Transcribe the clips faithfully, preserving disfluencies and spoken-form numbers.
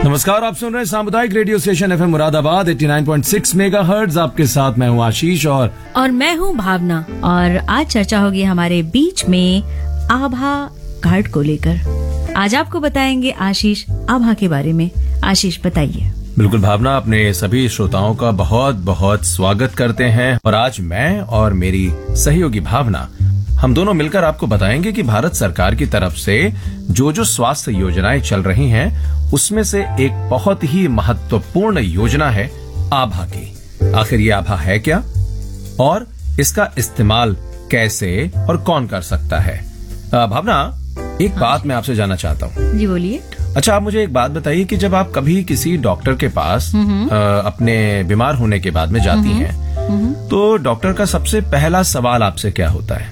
नमस्कार, आप सुन रहे हैं सामुदायिक रेडियो स्टेशन एफएम मुरादाबाद नवासी पॉइंट छह मेगाहर्ट्ज। आपके साथ मैं हूँ आशीष और और मैं हूँ भावना। और आज चर्चा होगी हमारे बीच में आभा कार्ड को लेकर। आज आपको बताएंगे आशीष आभा के बारे में। आशीष बताइए। बिल्कुल भावना, अपने सभी श्रोताओं का बहुत बहुत स्वागत करते हैं। और आज मैं और मेरी सहयोगी भावना हम दोनों मिलकर आपको बताएंगे कि भारत सरकार की तरफ से जो जो स्वास्थ्य योजनाएं चल रही हैं, उसमें से एक बहुत ही महत्वपूर्ण योजना है आभा की। आखिर ये आभा है क्या और इसका इस्तेमाल कैसे और कौन कर सकता है? भावना, एक बात मैं आपसे जानना चाहता हूँ। जी बोलिए। अच्छा, आप मुझे एक बात बताइए कि जब आप कभी किसी डॉक्टर के पास आ, अपने बीमार होने के बाद में जाती हैं, तो डॉक्टर का सबसे पहला सवाल आपसे क्या होता है?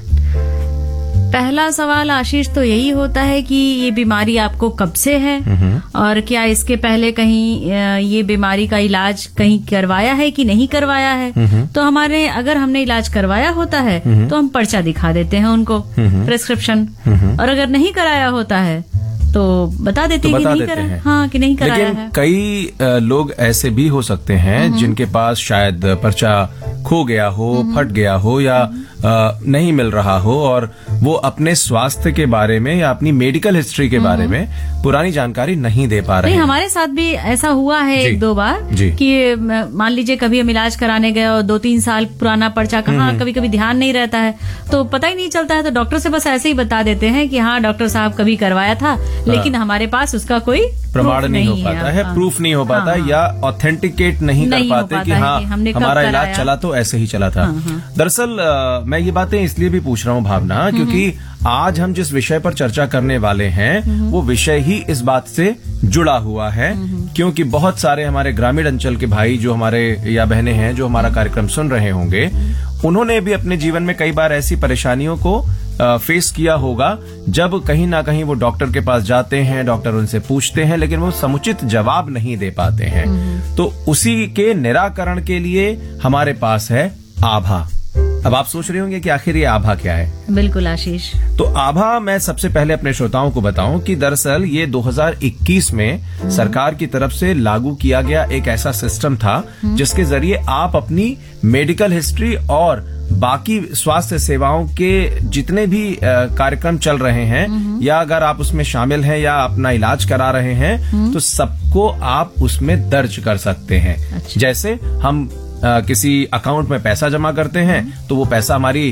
पहला सवाल आशीष तो यही होता है कि ये बीमारी आपको कब से है और क्या इसके पहले कहीं ये बीमारी का इलाज कहीं करवाया है कि नहीं करवाया है। तो हमारे अगर हमने इलाज करवाया होता है तो हम पर्चा दिखा देते हैं उनको, प्रिस्क्रिप्शन। और अगर नहीं कराया होता है तो बता देते हैं कि नहीं करा है। हाँ, कि नहीं कराया है। कई लोग ऐसे भी हो सकते हैं जिनके पास शायद पर्चा खो गया हो, फट गया हो या आ, नहीं मिल रहा हो और वो अपने स्वास्थ्य के बारे में या अपनी मेडिकल हिस्ट्री के बारे में पुरानी जानकारी नहीं दे पा रहे हैं। हमारे साथ भी ऐसा हुआ है एक दो बार कि मान लीजिए कभी हम इलाज कराने गए और दो तीन साल पुराना पर्चा कहाँ, कभी कभी ध्यान नहीं रहता है तो पता ही नहीं चलता है। तो डॉक्टर से बस ऐसे ही बता देते हैं कि हाँ डॉक्टर साहब कभी करवाया था, लेकिन हमारे पास उसका कोई प्रमाण नहीं हो पाता है, प्रूफ नहीं हो पाता है या ऑथेंटिकेट नहीं कर पाते कि हाँ हमारा इलाज चला तो ऐसे ही चला था। दरअसल मैं ये बातें इसलिए भी पूछ रहा हूँ भावना, क्योंकि आज हम जिस विषय पर चर्चा करने वाले हैं वो विषय ही इस बात से जुड़ा हुआ है। क्योंकि बहुत सारे हमारे ग्रामीण अंचल के भाई जो हमारे या बहनें हैं जो हमारा कार्यक्रम सुन रहे होंगे, उन्होंने भी अपने जीवन में कई बार ऐसी परेशानियों को फेस किया होगा जब कहीं ना कहीं वो डॉक्टर के पास जाते हैं, डॉक्टर उनसे पूछते हैं लेकिन वो समुचित जवाब नहीं दे पाते हैं। तो उसी के निराकरण के लिए हमारे पास है आभा। अब आप सोच रहे होंगे कि आखिर ये आभा क्या है। बिल्कुल आशीष। तो आभा मैं सबसे पहले अपने श्रोताओं को बताऊं कि दरअसल ये दो हज़ार इक्कीस में सरकार की तरफ से लागू किया गया एक ऐसा सिस्टम था जिसके जरिए आप अपनी मेडिकल हिस्ट्री और बाकी स्वास्थ्य सेवाओं के जितने भी कार्यक्रम चल रहे हैं या अगर आप उसमें शामिल हैं या अपना इलाज करा रहे हैं तो सबको आप उसमें दर्ज कर सकते हैं। अच्छा। जैसे हम आ, किसी अकाउंट में पैसा जमा करते हैं तो वो पैसा हमारी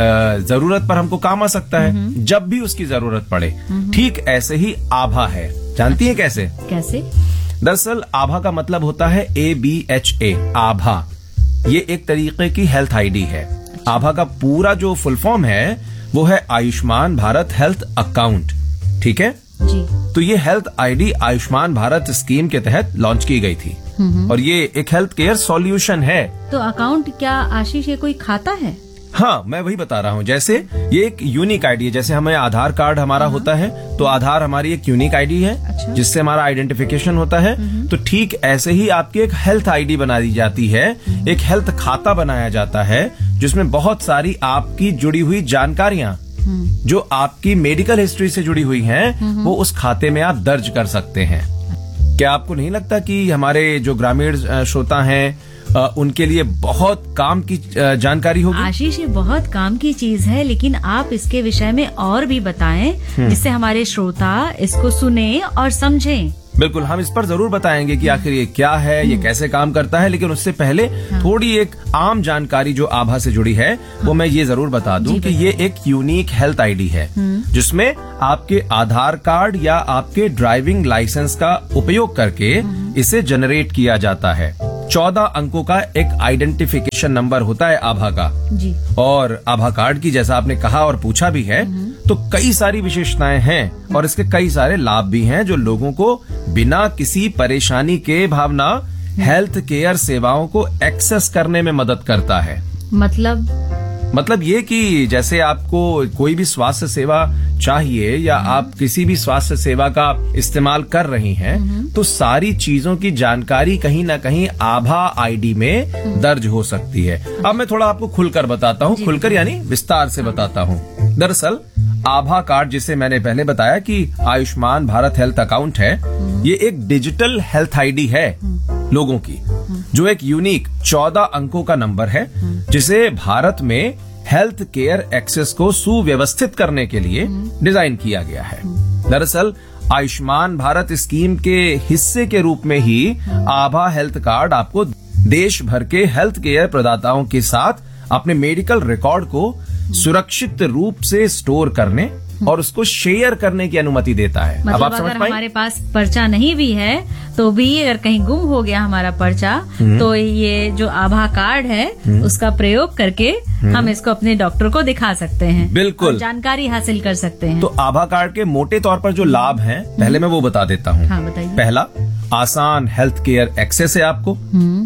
जरूरत पर हमको काम आ सकता है जब भी उसकी जरूरत पड़े। ठीक ऐसे ही आभा है। जानती है कैसे? कैसे? दरअसल आभा का मतलब होता है ए बी एच ए, आभा। ये एक तरीके की हेल्थ आईडी है। आभा का पूरा जो फुल फॉर्म है वो है आयुष्मान भारत हेल्थ अकाउंट। ठीक है जी। तो ये health ID Ayushman Bharat scheme के तहत लॉन्च की गई थी और ये एक हेल्थ केयर सॉल्यूशन है। तो अकाउंट क्या आशीष, ये कोई खाता है? हाँ, मैं वही बता रहा हूँ। जैसे ये एक यूनिक आईडी है, जैसे हमें आधार कार्ड हमारा होता है तो आधार हमारी एक यूनिक आईडी है। अच्छा। जिससे हमारा आइडेंटिफिकेशन होता है। तो ठीक ऐसे ही आपकी एक हेल्थ आईडी बना दी जाती है, एक हेल्थ खाता बनाया जाता है जिसमें बहुत सारी आपकी जुड़ी हुई जानकारियां जो आपकी मेडिकल हिस्ट्री से जुड़ी हुई हैं वो उस खाते में आप दर्ज कर सकते हैं। क्या आपको नहीं लगता कि हमारे जो ग्रामीण श्रोता हैं उनके लिए बहुत काम की जानकारी होगी? आशीष, ये बहुत काम की चीज है, लेकिन आप इसके विषय में और भी बताएं जिससे हमारे श्रोता इसको सुने और समझें। बिल्कुल, हम इस पर जरूर बताएंगे कि आखिर ये क्या है, ये कैसे काम करता है। लेकिन उससे पहले हाँ। थोड़ी एक आम जानकारी जो आभा से जुड़ी है हाँ। वो मैं ये जरूर बता दूं कि ये एक यूनिक हेल्थ आईडी है जिसमें आपके आधार कार्ड या आपके ड्राइविंग लाइसेंस का उपयोग करके इसे जनरेट किया जाता है। चौदह अंकों का एक आइडेंटिफिकेशन नंबर होता है आभा का जी। और आभा कार्ड की जैसा आपने कहा और पूछा भी है तो कई सारी विशेषताएं हैं और इसके कई सारे लाभ भी हैं जो लोगों को बिना किसी परेशानी के भावना हेल्थ केयर सेवाओं को एक्सेस करने में मदद करता है। मतलब मतलब ये कि जैसे आपको कोई भी स्वास्थ्य सेवा चाहिए या आप किसी भी स्वास्थ्य सेवा का इस्तेमाल कर रही हैं तो सारी चीजों की जानकारी कहीं ना कहीं आभा आईडी में दर्ज हो सकती है। अब मैं थोड़ा आपको खुलकर बताता हूँ, खुलकर यानी विस्तार से बताता हूँ। दरअसल आभा कार्ड, जिसे मैंने पहले बताया कि आयुष्मान भारत हेल्थ अकाउंट है, ये एक डिजिटल हेल्थ आईडी है लोगों की, जो एक यूनिक चौदह अंकों का नंबर है, जिसे भारत में हेल्थ केयर एक्सेस को सुव्यवस्थित करने के लिए डिजाइन किया गया है। दरअसल आयुष्मान भारत स्कीम के हिस्से के रूप में ही आभा हेल्थ कार्ड आपको देश भर के हेल्थ केयर प्रदाताओं के साथ अपने मेडिकल रिकॉर्ड को सुरक्षित रूप से स्टोर करने और उसको शेयर करने की अनुमति देता है। मतलब अब आप समझ अगर पाए? हमारे पास पर्चा नहीं भी है तो भी अगर कहीं गुम हो गया हमारा पर्चा, तो ये जो आभा कार्ड है उसका प्रयोग करके हम इसको अपने डॉक्टर को दिखा सकते हैं, बिल्कुल और जानकारी हासिल कर सकते हैं। तो आभा कार्ड के मोटे तौर पर जो लाभ हैं, पहले मैं वो बता देता हूँ। हाँ, बताइए। पहला, आसान हेल्थ केयर एक्सेस है आपको।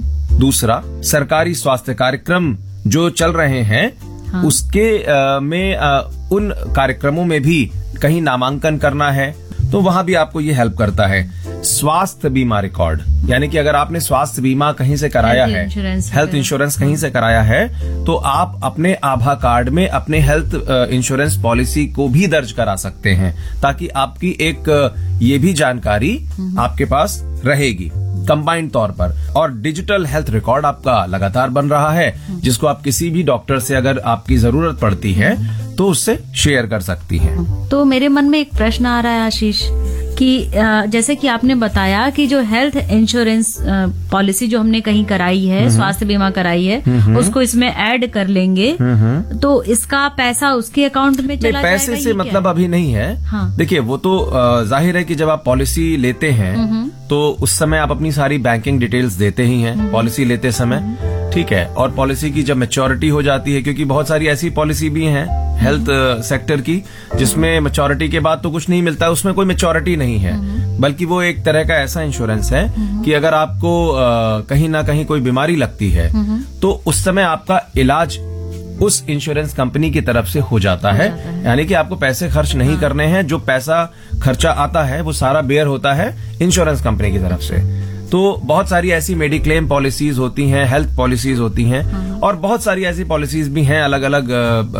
दूसरा, सरकारी स्वास्थ्य कार्यक्रम जो चल रहे हैं, हाँ। उसके आ, में आ, उन कार्यक्रमों में भी कहीं नामांकन करना है तो वहां भी आपको ये हेल्प करता है। स्वास्थ्य बीमा रिकॉर्ड, यानी कि अगर आपने स्वास्थ्य बीमा कहीं से कराया है, हेल्थ इंश्योरेंस कहीं से कराया है, तो आप अपने आभा कार्ड में अपने हेल्थ इंश्योरेंस पॉलिसी को भी दर्ज करा सकते हैं, ताकि आपकी एक ये भी जानकारी आपके पास रहेगी कंबाइंड तौर पर। और डिजिटल हेल्थ रिकॉर्ड आपका लगातार बन रहा है, जिसको आप किसी भी डॉक्टर से अगर आपकी जरूरत पड़ती है तो उससे शेयर कर सकती हैं। तो मेरे मन में एक प्रश्न आ रहा है आशीष, कि जैसे कि आपने बताया कि जो हेल्थ इंश्योरेंस पॉलिसी जो हमने कहीं कराई है, स्वास्थ्य बीमा कराई है, उसको इसमें ऐड कर लेंगे तो इसका पैसा उसके अकाउंट में चला जाएगा? पैसे से मतलब अभी नहीं है। हाँ। देखिए, वो तो जाहिर है कि जब आप पॉलिसी लेते हैं तो उस समय आप अपनी सारी बैंकिंग डिटेल्स देते ही हैं पॉलिसी लेते समय, ठीक है। और पॉलिसी की जब मैच्योरिटी हो जाती है, क्योंकि बहुत सारी ऐसी पॉलिसी भी हैं हेल्थ सेक्टर की जिसमें मैच्योरिटी के बाद तो कुछ नहीं मिलता, उसमें कोई मैच्योरिटी नहीं है, बल्कि वो एक तरह का ऐसा इंश्योरेंस है कि अगर आपको आ, कहीं ना कहीं कोई बीमारी लगती है तो उस समय आपका इलाज उस इंश्योरेंस कंपनी की तरफ से हो जाता है, यानी कि आपको पैसे खर्च नहीं हाँ। करने हैं। जो पैसा खर्चा आता है वो सारा बेयर होता है इंश्योरेंस कंपनी की तरफ से। तो बहुत सारी ऐसी मेडिक्लेम पॉलिसीज होती हैं, हेल्थ पॉलिसीज होती हैं, हाँ। और बहुत सारी ऐसी पॉलिसीज भी हैं अलग अलग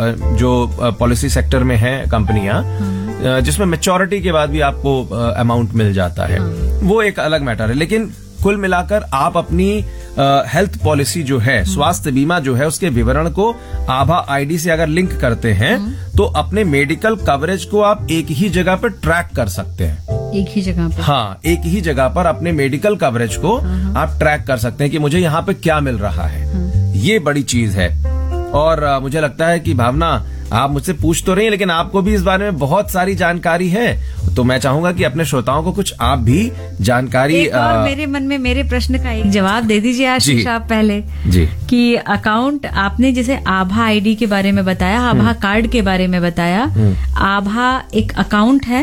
जो पॉलिसी सेक्टर में हैं कंपनियां, हाँ। जिसमें मैच्योरिटी के बाद भी आपको अमाउंट मिल जाता है, हाँ। वो एक अलग मैटर है। लेकिन कुल मिलाकर आप अपनी हेल्थ पॉलिसी जो है, स्वास्थ्य बीमा जो है, उसके विवरण को आभा आईडी से अगर लिंक करते हैं तो अपने मेडिकल कवरेज को आप एक ही जगह पर ट्रैक कर सकते हैं। एक ही जगह पर? हाँ, एक ही जगह पर अपने मेडिकल कवरेज को आप ट्रैक कर सकते हैं कि मुझे यहाँ पे क्या मिल रहा है। ये बड़ी चीज है। और आ, मुझे लगता है कि भावना, आप मुझसे पूछ तो रही हैं, लेकिन आपको भी इस बारे में बहुत सारी जानकारी है, तो मैं चाहूंगा कि अपने श्रोताओं को कुछ आप भी जानकारी एक और आ... मेरे मन में मेरे प्रश्न का एक जवाब दे दीजिए आशीष आप पहले जी, कि अकाउंट आपने जैसे आभा आईडी के बारे में बताया, आभा कार्ड के बारे में बताया, आभा एक अकाउंट है,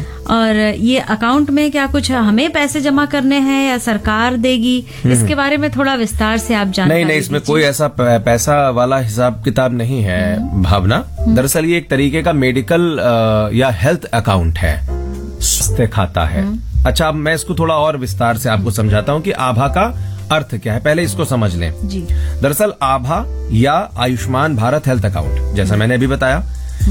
और ये अकाउंट में क्या कुछ हमें पैसे जमा करने हैं या सरकार देगी? इसके बारे में थोड़ा विस्तार से आप जानकारी। नहीं नहीं, इसमें कोई ऐसा पैसा वाला हिसाब किताब नहीं है भावना। दरअसल ये एक तरीके का मेडिकल या हेल्थ अकाउंट है, स्वास्थ्य खाता है। अच्छा, अब मैं इसको थोड़ा और विस्तार से आपको समझाता हूँ कि आभा का अर्थ क्या है, पहले इसको समझ लें जी। दरअसल आभा या आयुष्मान भारत हेल्थ अकाउंट, जैसा मैंने अभी बताया,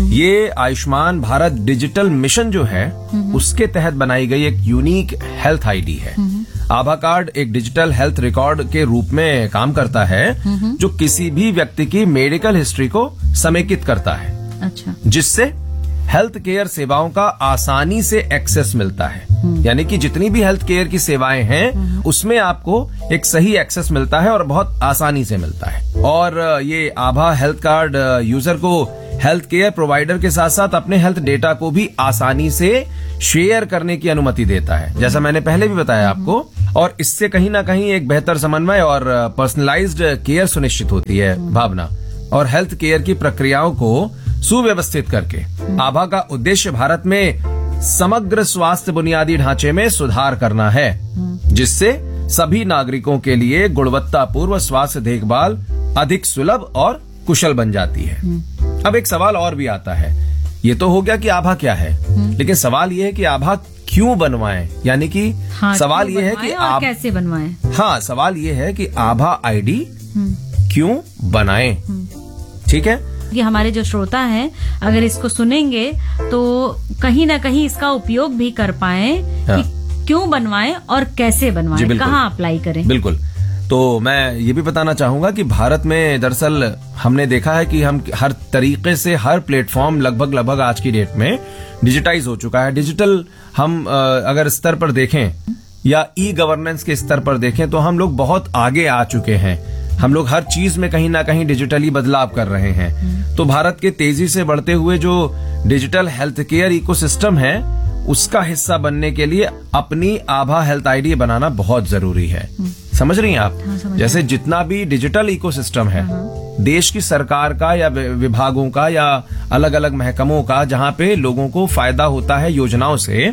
ये आयुष्मान भारत डिजिटल मिशन जो है उसके तहत बनाई गई एक यूनिक हेल्थ आईडी है। आभा कार्ड एक डिजिटल हेल्थ रिकॉर्ड के रूप में काम करता है, जो किसी भी व्यक्ति की मेडिकल हिस्ट्री को समेकित करता है। अच्छा। जिससे हेल्थ केयर सेवाओं का आसानी से एक्सेस मिलता है, यानी कि जितनी भी हेल्थ केयर की सेवाएं हैं उसमें आपको एक सही एक्सेस मिलता है और बहुत आसानी से मिलता है। और ये आभा हेल्थ कार्ड यूजर को हेल्थ केयर प्रोवाइडर के साथ साथ अपने हेल्थ डेटा को भी आसानी से शेयर करने की अनुमति देता है, जैसा मैंने पहले भी बताया आपको। और इससे कहीं ना कहीं एक बेहतर समन्वय और पर्सनलाइज्ड केयर सुनिश्चित होती है भावना। और हेल्थ केयर की प्रक्रियाओं को सुव्यवस्थित करके आभा का उद्देश्य भारत में समग्र स्वास्थ्य बुनियादी ढांचे में सुधार करना है, जिससे सभी नागरिकों के लिए गुणवत्तापूर्ण स्वास्थ्य देखभाल अधिक सुलभ और कुशल बन जाती है। अब एक सवाल और भी आता है, ये तो हो गया कि आभा क्या है, लेकिन सवाल ये है कि आभा क्यों बनवाएं, यानी कि हाँ, सवाल ये है कि आप कैसे बनवाएं। हाँ, सवाल ये है कि आभा आईडी क्यों बनाएं। ठीक है, कि हमारे जो श्रोता हैं अगर इसको सुनेंगे तो कहीं ना कहीं इसका उपयोग भी कर पाए हाँ। कि क्यों बनवाएं और कैसे बनवाएं, कहाँ अप्लाई करें। बिल्कुल। तो मैं ये भी बताना चाहूंगा कि भारत में दरअसल हमने देखा है कि हम हर तरीके से हर प्लेटफॉर्म लगभग लगभग आज की डेट में डिजिटाइज हो चुका है। डिजिटल हम अगर स्तर पर देखें या ई गवर्नेंस के स्तर पर देखें तो हम लोग बहुत आगे आ चुके हैं। हम लोग हर चीज में कहीं ना कहीं डिजिटली बदलाव कर रहे हैं। तो भारत के तेजी से बढ़ते हुए जो डिजिटल हेल्थ केयर इकोसिस्टम है उसका हिस्सा बनने के लिए अपनी आभा हेल्थ आईडी बनाना बहुत जरूरी है। समझ रही हैं आप? हाँ, जैसे जितना भी डिजिटल इकोसिस्टम है देश की सरकार का या विभागों का या अलग अलग महकमों का जहां पे लोगों को फायदा होता है योजनाओं से,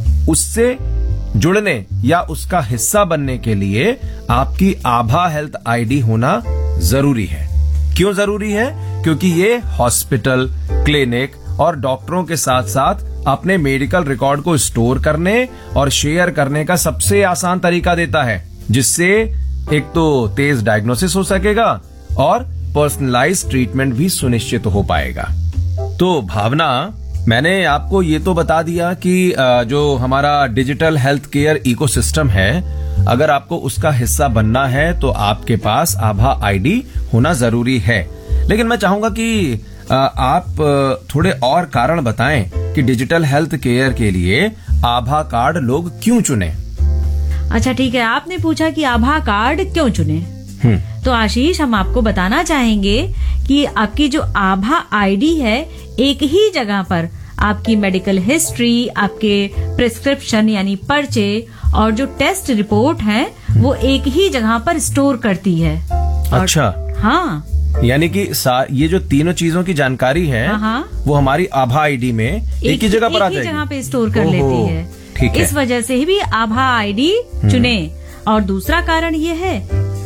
उससे जुड़ने या उसका हिस्सा बनने के लिए आपकी आभा हेल्थ आईडी होना जरूरी है। क्यों जरूरी है? क्योंकि ये हॉस्पिटल, क्लिनिक और डॉक्टरों के साथ साथ अपने मेडिकल रिकॉर्ड को स्टोर करने और शेयर करने का सबसे आसान तरीका देता है, जिससे एक तो तेज डायग्नोसिस हो सकेगा और पर्सनलाइज्ड ट्रीटमेंट भी सुनिश्चित हो पाएगा। तो भावना, मैंने आपको ये तो बता दिया कि जो हमारा डिजिटल हेल्थ केयर इकोसिस्टम है, अगर आपको उसका हिस्सा बनना है तो आपके पास आभा आईडी होना जरूरी है। लेकिन मैं चाहूंगा कि आप थोड़े और कारण बताएं कि डिजिटल हेल्थ केयर के लिए आभा कार्ड लोग क्यों चुने। अच्छा ठीक है, आपने पूछा कि आभा कार्ड क्यों चुने, तो आशीष हम आपको बताना चाहेंगे कि आपकी जो आभा आईडी है एक ही जगह पर आपकी मेडिकल हिस्ट्री, आपके प्रिस्क्रिप्शन यानी पर्चे और जो टेस्ट रिपोर्ट है वो एक ही जगह पर स्टोर करती है। अच्छा। हाँ, यानी कि ये जो तीनों चीजों की जानकारी है हाँ, वो हमारी आभा आईडी में एक, एक ही जगह पर आ जाएगी, एक ही जगह पे स्टोर कर लेती है। ठीक है। इस वजह से ही भी आभा आईडी चुने। और दूसरा कारण ये है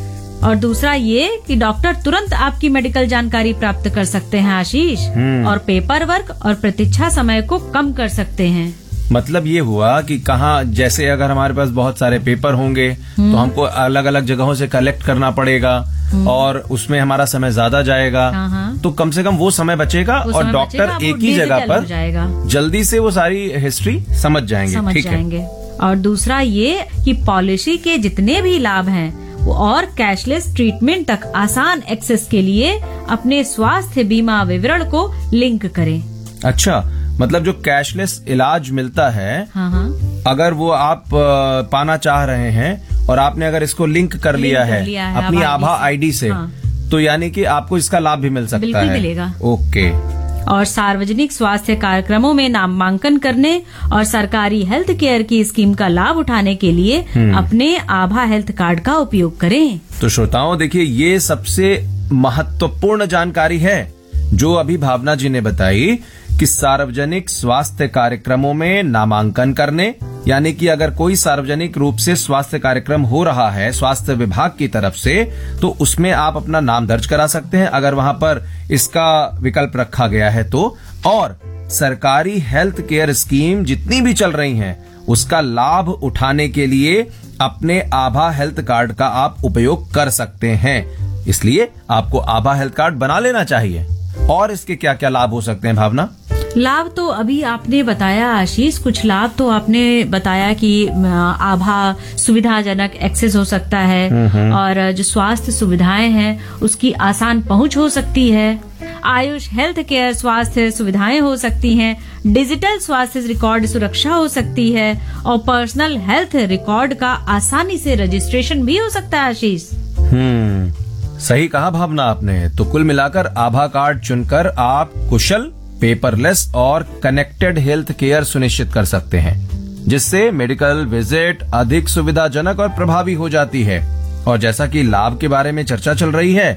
और दूसरा ये कि डॉक्टर तुरंत आपकी मेडिकल जानकारी प्राप्त कर सकते हैं आशीष, और पेपर वर्क और प्रतीक्षा समय को कम कर सकते हैं। मतलब ये हुआ कि कहाँ, जैसे अगर हमारे पास बहुत सारे पेपर होंगे तो हमको अलग अलग जगहों से कलेक्ट करना पड़ेगा और उसमें हमारा समय ज्यादा जाएगा, तो कम से कम वो समय बचेगा वो और डॉक्टर एक ही जगह पर जल्दी से वो सारी हिस्ट्री समझ जाएंगे। समझ जाएंगे। और दूसरा ये कि पॉलिसी के जितने भी लाभ हैं वो और कैशलेस ट्रीटमेंट तक आसान एक्सेस के लिए अपने स्वास्थ्य बीमा विवरण को लिंक करें। अच्छा, मतलब जो कैशलेस इलाज मिलता है, हाँ हाँ। अगर वो आप पाना चाह रहे हैं और आपने अगर इसको लिंक कर लिंक लिया, है, लिया है अपनी आभा आईडी से, हाँ। तो यानी कि आपको इसका लाभ भी मिल सकता बिल्कुल है। मिलेगा। ओके। और सार्वजनिक स्वास्थ्य कार्यक्रमों में नामांकन करने और सरकारी हेल्थ केयर की स्कीम का लाभ उठाने के लिए अपने आभा हेल्थ कार्ड का उपयोग करें। तो श्रोताओं देखिए, ये सबसे महत्वपूर्ण जानकारी है जो अभी भावना जी ने बताई कि सार्वजनिक स्वास्थ्य कार्यक्रमों में नामांकन करने, यानी कि अगर कोई सार्वजनिक रूप से स्वास्थ्य कार्यक्रम हो रहा है स्वास्थ्य विभाग की तरफ से, तो उसमें आप अपना नाम दर्ज करा सकते हैं अगर वहां पर इसका विकल्प रखा गया है तो। और सरकारी हेल्थ केयर स्कीम जितनी भी चल रही हैं उसका लाभ उठाने के लिए अपने आभा हेल्थ कार्ड का आप उपयोग कर सकते हैं। इसलिए आपको आभा हेल्थ कार्ड बना लेना चाहिए। और इसके क्या क्या लाभ हो सकते हैं भावना? लाभ तो अभी आपने बताया आशीष, कुछ लाभ तो आपने बताया कि आभा सुविधाजनक एक्सेस हो सकता है और जो स्वास्थ्य सुविधाएं हैं उसकी आसान पहुंच हो सकती है, आयुष हेल्थ केयर स्वास्थ्य सुविधाएं हो सकती हैं, डिजिटल स्वास्थ्य रिकॉर्ड सुरक्षा हो सकती है और पर्सनल हेल्थ रिकॉर्ड का आसानी से रजिस्ट्रेशन भी हो सकता है आशीष। हम्म, सही कहा भावना आपने। तो कुल मिलाकर आभा कार्ड चुनकर आप कुशल, पेपरलेस और कनेक्टेड हेल्थ केयर सुनिश्चित कर सकते हैं, जिससे मेडिकल विजिट अधिक सुविधाजनक और प्रभावी हो जाती है। और जैसा कि लाभ के बारे में चर्चा चल रही है,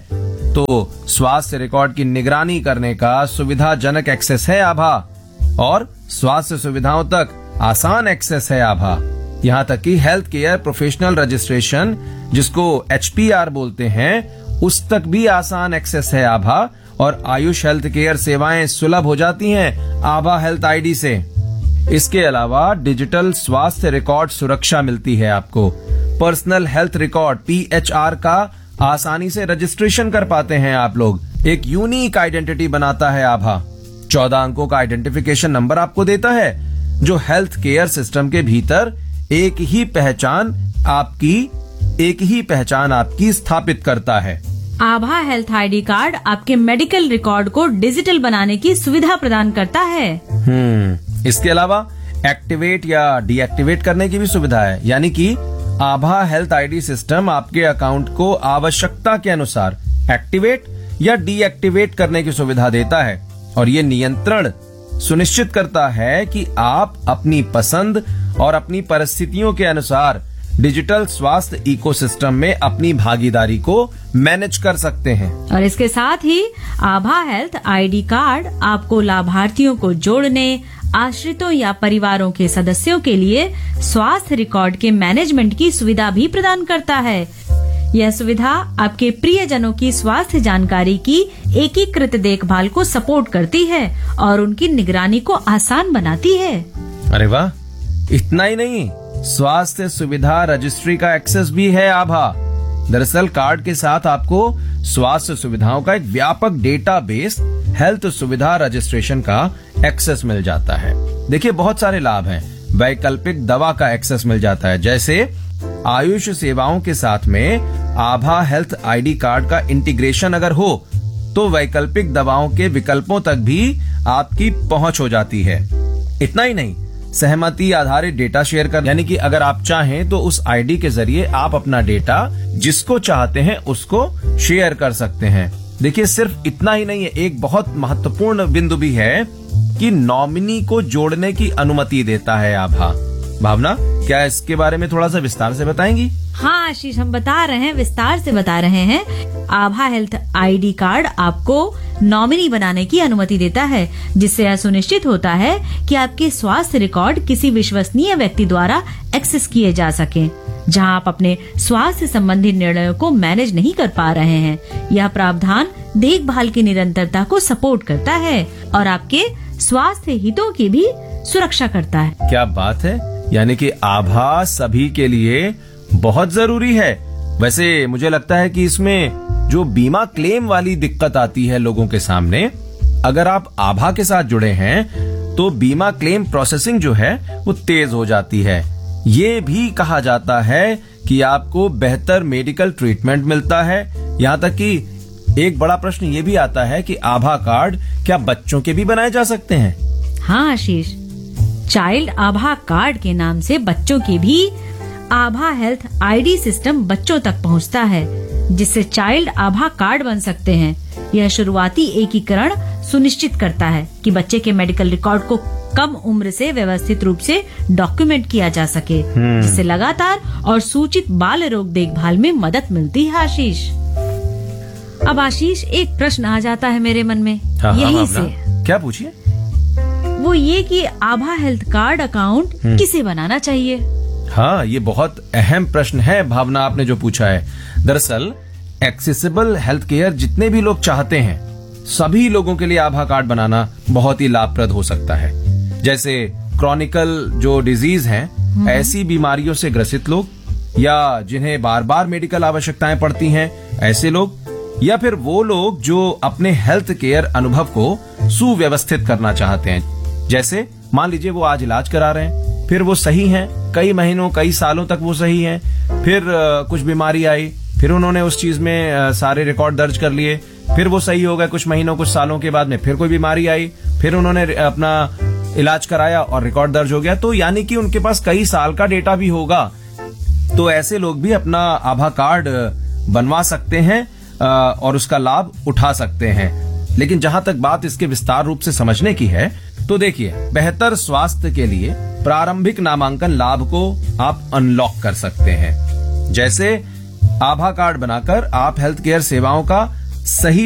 तो स्वास्थ्य रिकॉर्ड की निगरानी करने का सुविधाजनक एक्सेस है आभा और स्वास्थ्य सुविधाओं तक आसान एक्सेस है आभा। यहाँ तक कि हेल्थ केयर प्रोफेशनल रजिस्ट्रेशन, जिसको एच पी आर बोलते हैं, उस तक भी आसान एक्सेस है आभा। और आयुष हेल्थ केयर सेवाएं सुलभ हो जाती हैं आभा हेल्थ आईडी से। इसके अलावा डिजिटल स्वास्थ्य रिकॉर्ड सुरक्षा मिलती है आपको। Personal health record P H R का आसानी से रजिस्ट्रेशन कर पाते हैं आप लोग, एक यूनिक आइडेंटिटी बनाता है आभा। चौदह अंकों का आइडेंटिफिकेशन नंबर आपको देता है, जो हेल्थ केयर सिस्टम के भीतर एक ही पहचान आपकी एक ही पहचान आपकी स्थापित करता है। आभा हेल्थ आईडी कार्ड आपके मेडिकल रिकॉर्ड को डिजिटल बनाने की सुविधा प्रदान करता है। हम्म इसके अलावा एक्टिवेट या डीएक्टिवेट करने की भी सुविधा है, यानी कि आभा हेल्थ आईडी सिस्टम आपके अकाउंट को आवश्यकता के अनुसार एक्टिवेट या डीएक्टिवेट करने की सुविधा देता है, और ये नियंत्रण सुनिश्चित करता है कि आप अपनी पसंद और अपनी परिस्थितियों के अनुसार डिजिटल स्वास्थ्य इकोसिस्टम में अपनी भागीदारी को मैनेज कर सकते हैं। और इसके साथ ही आभा हेल्थ आईडी कार्ड आपको लाभार्थियों को जोड़ने, आश्रितों या परिवारों के सदस्यों के लिए स्वास्थ्य रिकॉर्ड के मैनेजमेंट की सुविधा भी प्रदान करता है। यह सुविधा आपके प्रियजनों की स्वास्थ्य जानकारी की एकीकृत देखभाल को सपोर्ट करती है और उनकी निगरानी को आसान बनाती है। अरे वाह, इतना ही नहीं, स्वास्थ्य सुविधा रजिस्ट्री का एक्सेस भी है आभा। दरअसल कार्ड के साथ आपको स्वास्थ्य सुविधाओं का एक व्यापक डेटाबेस हेल्थ सुविधा रजिस्ट्रेशन का एक्सेस मिल जाता है। देखिए, बहुत सारे लाभ हैं। वैकल्पिक दवा का एक्सेस मिल जाता है, जैसे आयुष सेवाओं के साथ में आभा हेल्थ आईडी कार्ड का इंटीग्रेशन अगर हो तो वैकल्पिक दवाओं के विकल्पों तक भी आपकी पहुंच हो जाती है। इतना ही नहीं, सहमति आधारित डेटा शेयर कर, यानी कि अगर आप चाहें तो उस आईडी के जरिए आप अपना डेटा जिसको चाहते हैं उसको शेयर कर सकते हैं। देखिए, सिर्फ इतना ही नहीं है, एक बहुत महत्वपूर्ण बिंदु भी है कि नॉमिनी को जोड़ने की अनुमति देता है आभा। भावना, क्या इसके बारे में थोड़ा सा विस्तार से बताएंगी? हाँ आशीष, हम बता रहे हैं, विस्तार से बता रहे हैं। आभा हेल्थ आईडी कार्ड आपको नॉमिनी बनाने की अनुमति देता है, जिससे यह सुनिश्चित होता है कि आपके स्वास्थ्य रिकॉर्ड किसी विश्वसनीय व्यक्ति द्वारा एक्सेस किए जा सके। जहां आप अपने स्वास्थ्य संबंधी निर्णयों को मैनेज नहीं कर पा रहे हैं, यह प्रावधान देखभाल की निरंतरता को सपोर्ट करता है और आपके स्वास्थ्य हितों की भी सुरक्षा करता है। क्या बात है, यानी कि आभा सभी के लिए बहुत जरूरी है। वैसे मुझे लगता है कि इसमें जो बीमा क्लेम वाली दिक्कत आती है लोगों के सामने, अगर आप आभा के साथ जुड़े हैं तो बीमा क्लेम प्रोसेसिंग जो है वो तेज हो जाती है। ये भी कहा जाता है कि आपको बेहतर मेडिकल ट्रीटमेंट मिलता है। यहाँ तक कि एक बड़ा प्रश्न ये भी आता है कि आभा कार्ड क्या बच्चों के भी बनाए जा सकते हैं? हाँ आशीष, चाइल्ड आभा कार्ड के नाम से बच्चों के भी आभा हेल्थ आईडी सिस्टम बच्चों तक पहुंचता है, जिससे चाइल्ड आभा कार्ड बन सकते हैं। यह शुरुआती एकीकरण सुनिश्चित करता है कि बच्चे के मेडिकल रिकॉर्ड को कम उम्र से व्यवस्थित रूप से डॉक्यूमेंट किया जा सके, जिससे लगातार और सूचित बाल रोग देखभाल में मदद मिलती है। आशीष, अब आशीष एक प्रश्न आ जाता है मेरे मन में, हाँ, यहीं हाँ, से। क्या पूछिए? वो ये कि आभा हेल्थ कार्ड अकाउंट किसे बनाना चाहिए? हाँ, ये बहुत अहम प्रश्न है भावना, आपने जो पूछा है। दरअसल एक्सेसिबल हेल्थ केयर जितने भी लोग चाहते हैं, सभी लोगों के लिए आभा कार्ड बनाना बहुत ही लाभप्रद हो सकता है। जैसे क्रॉनिकल जो डिजीज हैं, ऐसी बीमारियों से ग्रसित लोग, या जिन्हें बार बार मेडिकल आवश्यकताएं पड़ती हैं, ऐसे लोग, या फिर वो लोग जो अपने हेल्थ केयर अनुभव को सुव्यवस्थित करना चाहते हैं। जैसे मान लीजिए वो आज इलाज करा रहे हैं, फिर वो सही हैं, कई महीनों कई सालों तक वो सही हैं, फिर आ, कुछ बीमारी आई, फिर उन्होंने उस चीज में आ, सारे रिकॉर्ड दर्ज कर लिए, फिर वो सही हो गए, कुछ महीनों कुछ सालों के बाद में फिर कोई बीमारी आई, फिर उन्होंने अपना इलाज कराया और रिकॉर्ड दर्ज हो गया। तो यानी कि उनके पास कई साल का डेटा भी होगा। तो ऐसे लोग भी अपना आभा कार्ड बनवा सकते हैं और उसका लाभ उठा सकते हैं। लेकिन जहां तक बात इसके विस्तार रूप से समझने की है, तो देखिए, बेहतर स्वास्थ्य के लिए प्रारंभिक नामांकन लाभ को आप अनलॉक कर सकते हैं। जैसे आभा कार्ड बनाकर आप हेल्थ केयर सेवाओं का सही